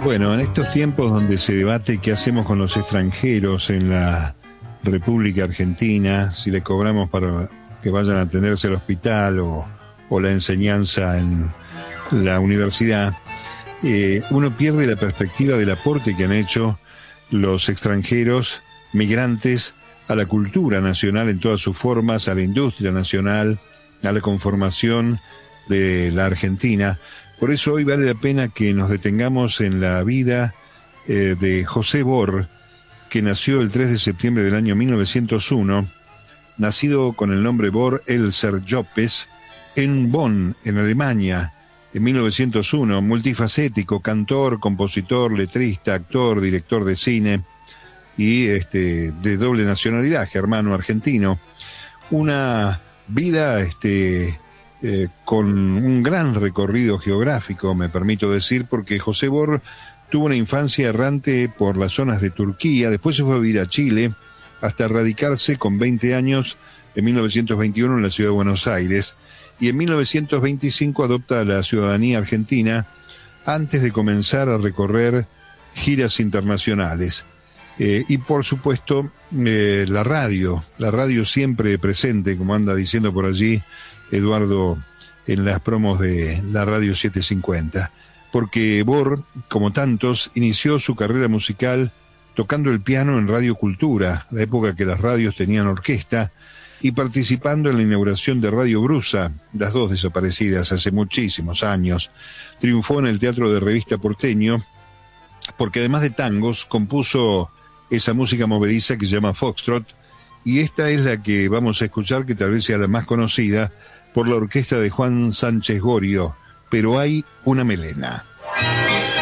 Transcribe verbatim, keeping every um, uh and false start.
Bueno, en estos tiempos donde se debate qué hacemos con los extranjeros en la República Argentina, si le cobramos para que vayan a atenderse al hospital o, o la enseñanza en la universidad, eh, uno pierde la perspectiva del aporte que han hecho los extranjeros migrantes a la cultura nacional en todas sus formas, a la industria nacional, a la conformación de la Argentina. Por eso hoy vale la pena que nos detengamos en la vida eh, de José Borr, que nació el tres de septiembre del año mil novecientos uno, nacido con el nombre Borr Elzer Llopes, en Bonn, en Alemania, en mil novecientos uno, multifacético, cantor, compositor, letrista, actor, director de cine y este, de doble nacionalidad, germano-argentino. Una vida este, eh, con un gran recorrido geográfico, me permito decir, porque José Borr tuvo una infancia errante por las zonas de Turquía, después se fue a vivir a Chile, hasta radicarse con veinte años en mil novecientos veintiuno en la ciudad de Buenos Aires, y en mil novecientos veinticinco adopta la ciudadanía argentina antes de comenzar a recorrer giras internacionales. Eh, y por supuesto, eh, la radio, la radio siempre presente, como anda diciendo por allí Eduardo en las promos de la radio setecientos cincuenta, porque Borr, como tantos, inició su carrera musical tocando el piano en Radio Cultura, la época que las radios tenían orquesta, y participando en la inauguración de Radio Brusa, las dos desaparecidas hace muchísimos años. Triunfó en el Teatro de Revista porteño, porque además de tangos, compuso esa música movediza que se llama Foxtrot, y esta es la que vamos a escuchar, que tal vez sea la más conocida, por la orquesta de Juan Sánchez Gorio, Pero hay una melena.